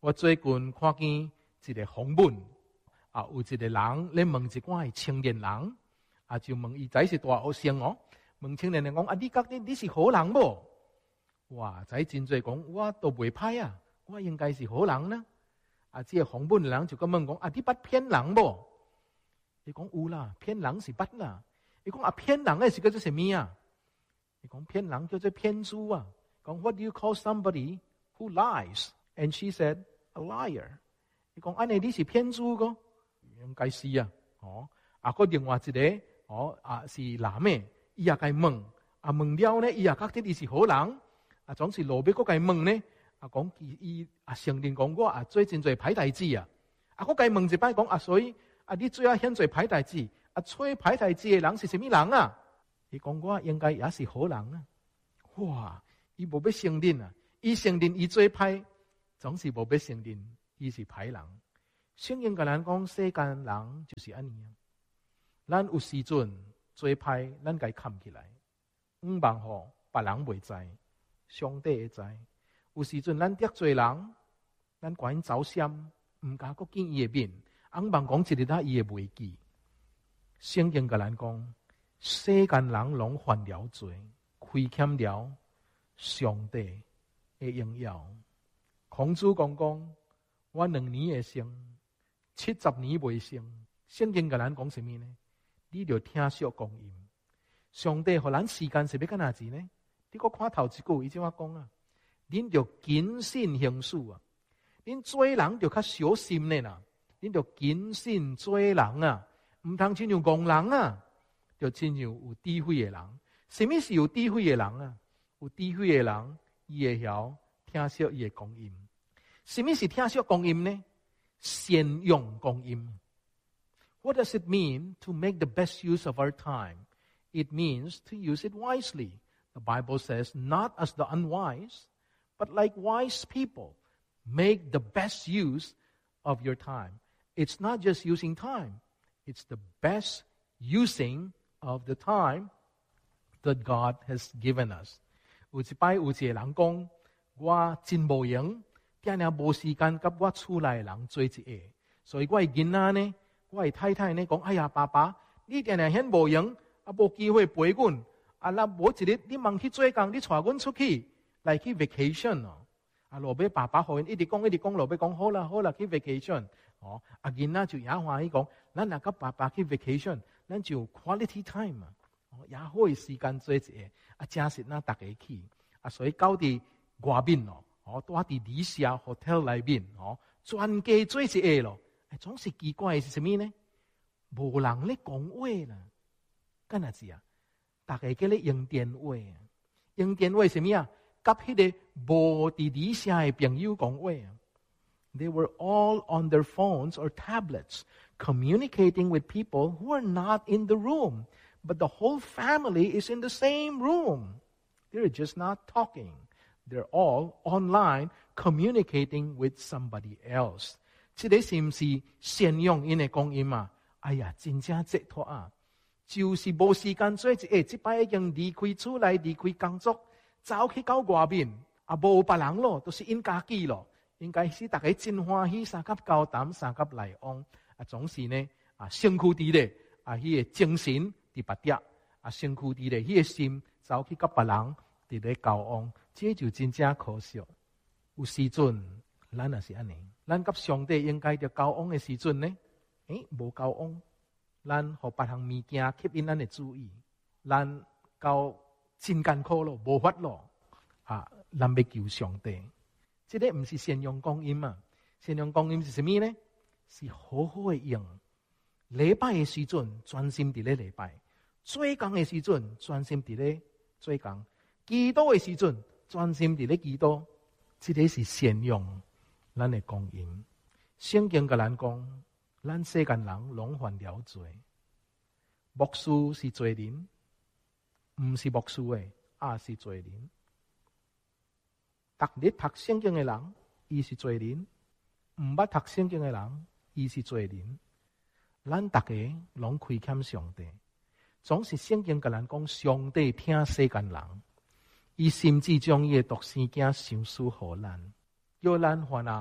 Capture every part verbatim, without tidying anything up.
我最近看见一个访问，啊，有一个人咧问一寡青年人，啊，就问伊仔是大学生哦，问青年人讲啊，你觉得你是好人无？哇，仔真侪讲，我都袂歹啊，我应该是好人呢。啊，这个访问的人就咁问讲，啊，你捌骗人无？伊讲有啦，骗人是捌啦。伊讲啊，骗人诶是叫做什么啊？伊讲骗人叫做骗子啊。讲 What do you call somebody who lies? And she said a liar. 伊讲安尼你是骗子个？应该是啊。哦，啊，个另外一个哦啊是男诶，伊也该问，啊问了呢，伊也觉得伊是好人，啊总是路尾个该问呢，啊讲伊伊啊承认讲我啊做真侪歹代志啊，啊个该问一摆讲啊，所以啊你最后现做歹代志，啊做歹代志诶人是什么人啊？伊讲我应该也是好人啊。哇，伊无要承认啊，伊承认伊做歹，总是无要承认伊是歹人。圣经甲咱讲，世间人就是安尼啊。咱有时阵做歹，咱该扛起来，唔茫互别人袂知，上帝会知。有时阵咱得罪人，咱赶紧走闪，唔敢阁见伊的面，唔茫讲一日他伊会袂记。圣经甲咱讲，世间人拢犯了罪，亏欠了上帝的荣耀。孔子讲讲，我两年会生，七十年未生。圣经甲咱讲什么呢？你就听惜光阴。上帝互咱时间是要干哪子呢？你搁看头一句，伊怎么讲啊？恁就谨慎行事啊！恁做人就较小心呢啦，恁就谨慎做人啊，唔通亲像戆人啊，就亲像有智慧的人。什么是有智慧的人啊？有智慧的人，伊会晓听惜伊的光阴。什么是听惜光阴呢？善用光阴。What does it mean to make the best use of our time? It means to use it wisely. The Bible says, not as the unwise, but like wise people. Make the best use of your time. It's not just using time. It's the best using of the time that God has given us. 有一摆有一个人讲，我真无闲，定定无时间甲我厝内人做一下，所以我的囡仔呢，我的太太呢讲，哎呀，爸爸，你定定很无闲，啊，无机会陪阮，啊，那无一日你忙去做工，你带阮出去来去 vacation 哦。啊，落尾爸爸互因一直讲一直讲，落尾讲好啦好啦去 vacation 哦，啊囡仔就也欢喜讲，咱若甲爸爸去 vacation， 咱就有 quality time 啊，哦，也好的时间做一下，啊，真是咱大家去，啊，所以到伫外面哦，哦，住伫旅社 hotel 内面哦，全家做一下咯，哎，总是奇怪的是什么呢？无人咧讲话啦，干哪子啊？大家叫咧用电话，用电话什么啊？甲迄个无伫旅社的朋友讲话。They were all on their phones or tablets, communicating with people who are not in the room, but the whole family is in the same room. They're just not talking. They're all online, communicating with somebody else. 这个是不是善用因的光阴啊？哎呀，真正折脱啊！就是无时间做一下，这摆已经离开厝内，离开工作。走去到外面，啊，无别人咯，都是因家己咯。应该是大家真欢喜，三甲交谈，三甲来往，啊，总是呢，啊，身躯伫咧，啊，迄个精神伫别地，啊，身躯伫咧，迄个心走去甲别人伫咧交往，这就真正可惜。有时阵，咱也是安尼，咱甲上帝应该着交往的时阵呢，诶，无交往，咱互别项物件吸引咱的注意，咱交。真艰苦咯，无法咯，啊！咱要求上帝，这个唔是善用光阴嘛？善用光阴是什么呢？是好好的用。礼拜的时阵专心伫咧礼拜，做工的时阵专心伫咧做工，祈祷的时阵专心伫咧祈祷。这个是善用咱的光阴。圣经甲咱讲，咱世间人拢犯了罪，牧师是罪人。唔是牧师的，也是罪人。逐日读圣经的人，伊是罪人；唔捌读圣经的人，伊是罪人。咱大家拢亏欠上帝，总是圣经甲咱讲，上帝听世间人，伊甚至将伊的独生囝赏赐互咱，叫咱还啊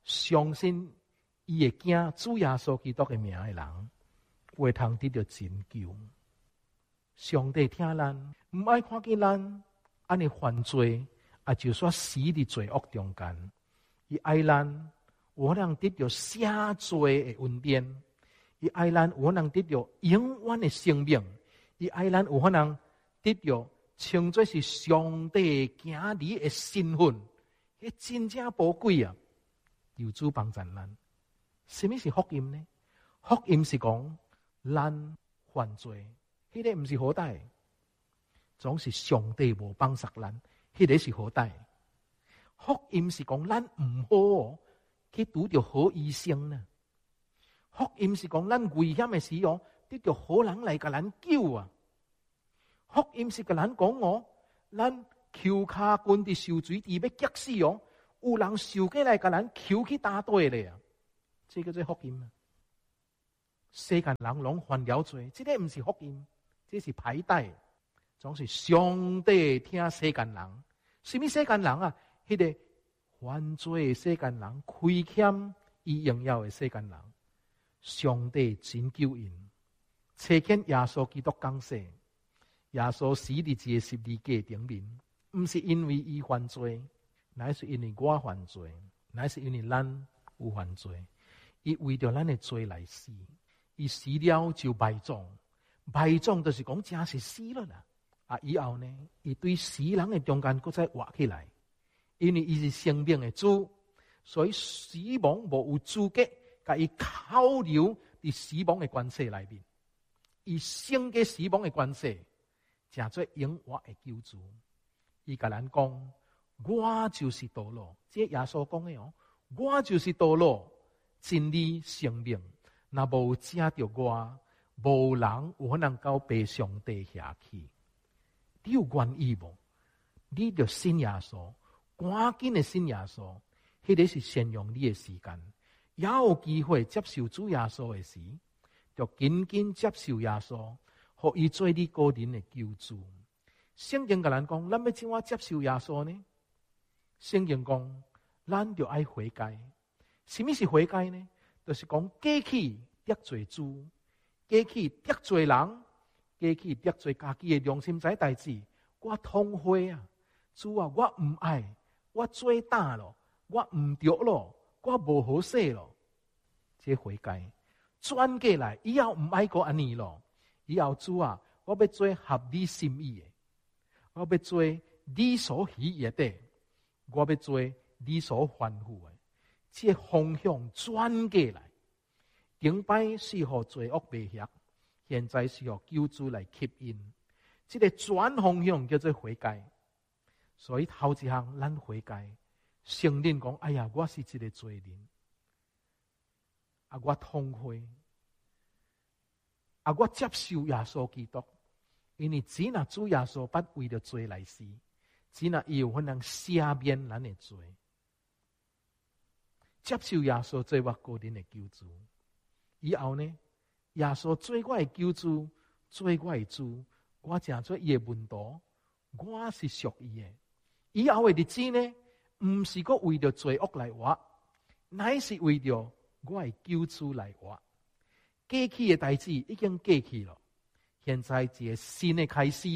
相信伊会惊主耶稣基督的名的人，会通得到拯救。上帝听咱，唔爱看见咱安尼犯罪，啊，就说死伫罪恶中间。伊爱咱有可能得到赦罪的恩典，伊爱咱有可能得到永远的生命，伊爱咱有可能得到称作是上帝囝儿的身份，迄真正宝贵啊！求主帮助咱。什么是福音呢？福音是讲咱犯罪，迄、那个唔是好歹，总是上帝无帮助咱，迄、那个是好歹。福音是讲咱唔好哦，去拄到好医生呢。福音是讲咱危险的时候，得到好人来甲咱救啊。福音是甲咱讲哦，咱裘骹棍伫受水池要激死哦，有人受过来甲咱裘去打对咧啊，这个叫做福音啊。世间人拢犯了罪，这个唔是福音，这是歹代，总是上帝听世间人。什么世间人啊？迄、那个犯罪的世间人，亏欠伊荣耀的世间人，上帝拯救因，差遣耶稣基督降世。耶稣死伫一个十字架顶面，唔是因为伊犯罪，乃是因为我犯罪，乃是因为咱有犯罪。伊为着咱的罪来死，伊死了就埋葬，埋葬就是讲真是死了啦。啊，以后呢，伊对死人的中间搁再活起来，因为伊是生命的主，所以死亡无有资格甲伊扣留伫死亡的关系内面。伊胜过死亡的关系，成做永活的救主。伊甲咱讲，我就是道路，这耶稣讲的哦，我就是道路、真理、生命。若无正着我，无人有可能到被上帝下去。你有愿意无？你着信耶稣，赶紧的信耶稣。迄个是善用你的时间，也有机会接受主耶稣的时，就紧紧接受耶稣，互伊做你个人的救主。圣经甲咱讲，咱要怎样接受耶稣呢？圣经讲，咱就爱悔改。什么是悔改呢？就是讲过去得罪主，过去得罪人，过去得罪家己的良心在代志，我痛悔啊！主啊，我唔爱，我做大咯，我唔对咯，我无好势咯。这悔改转过来，以后唔爱过安尼咯。以后主啊，我要做合你心意的，我要做你所喜悦的，我要做你所吩咐的。这方向转过来，顶摆是互罪恶未晓，现在是互救主来吸引。这个转方向叫做悔改。所以头一项咱悔改，承认讲，哎呀，我是一个罪人，啊，我痛悔，啊，我接受耶稣基督，因为只那主耶稣不为了罪来死，只那伊有可能赦免咱的罪。接受耶稣做我个人的救主，以后呢，耶稣做我的救主，做我的主，我成做伊的门徒，我是属伊的。以后的日子呢，唔是个为着罪恶来活，乃是为着我的救主来活。过去的代志已经过去了，现在一个新的开始，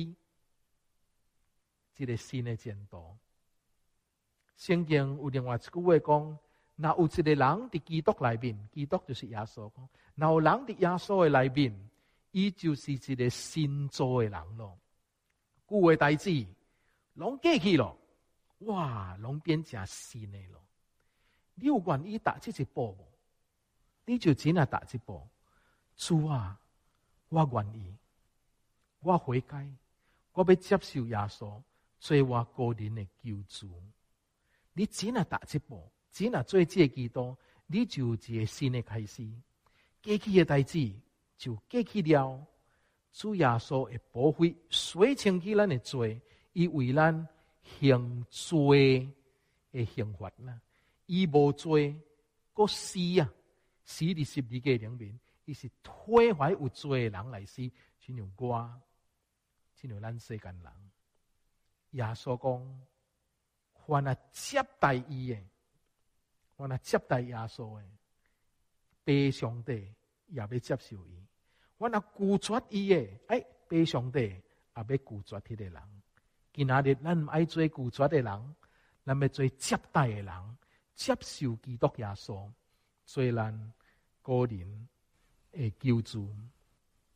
一个新的前途。圣经有另外一句话讲，若有一个人伫基督内面，基督就是耶稣讲，若有人伫耶稣的内面，伊就是一个新造的人咯。旧的代志拢过去了，哇，拢变成新的咯。你有愿意踏这一步无？你就真啊踏这步。主啊，我愿意，我悔改，我要接受耶稣做我个人的救主。你真啊踏这步，真啊做这基督，你就有一个新的开始。过去的代志就过去了，主耶稣会保护洗清去咱的罪，伊为咱行罪的刑罚啦。伊无罪，搁死啊，死伫十字架顶面。伊是推怀有罪的人来死，亲像我，亲像咱世间人。耶稣讲，凡啊接待伊的， 我若接待耶稣的，爸上帝也要接受伊；我若拒绝伊的，哎，爸上帝也要拒绝迄个人。今仔日咱唔爱做拒绝的人，咱要做接待的人，接受基督耶稣，做咱個人的救主。